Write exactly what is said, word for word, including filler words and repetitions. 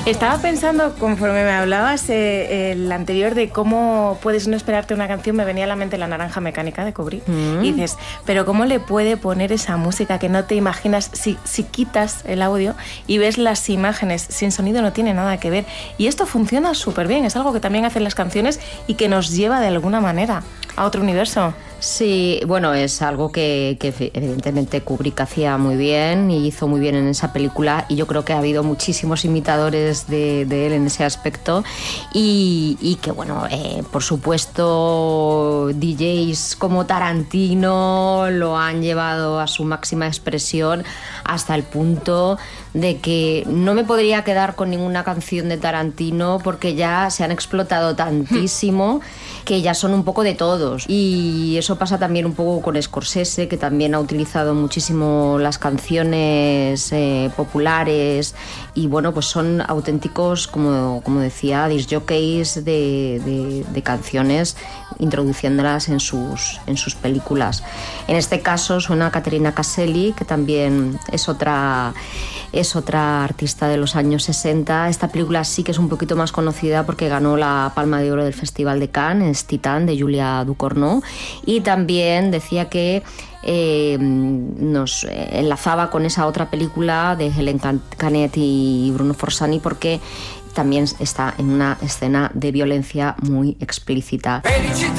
Estaba pensando, conforme me hablabas, eh, el anterior de cómo puedes no esperarte una canción, me venía a la mente La Naranja Mecánica de Kubrick. Mm. Y dices, pero ¿cómo le puede poner esa música que no te imaginas si, si quitas el audio y ves las imágenes? Sin sonido no tiene nada que ver. Y esto funciona súper bien, es algo que también hacen las canciones y que nos lleva de alguna manera a otro universo. Sí, bueno, es algo que, que evidentemente Kubrick hacía muy bien y hizo muy bien en esa película, y yo creo que ha habido muchísimos imitadores de, de él en ese aspecto, y, y que bueno, eh, por supuesto D Js como Tarantino lo han llevado a su máxima expresión hasta el punto de que no me podría quedar con ninguna canción de Tarantino porque ya se han explotado tantísimo que ya son un poco de todos. Y eso pasa también un poco con Scorsese, que también ha utilizado muchísimo las canciones eh, populares, y bueno, pues son auténticos, como, como decía, disc jockeys de, de, de canciones, introduciéndolas en sus, en sus películas. En este caso suena Caterina Caselli, que también es otra, es otra artista de los años sesenta. Esta película sí que es un poquito más conocida porque ganó la Palma de Oro del Festival de Cannes, es Titán, de Julia Ducournau, y también decía que eh, nos enlazaba con esa otra película de Helen Canet y Bruno Forsani, porque también está en una escena de violencia muy explícita.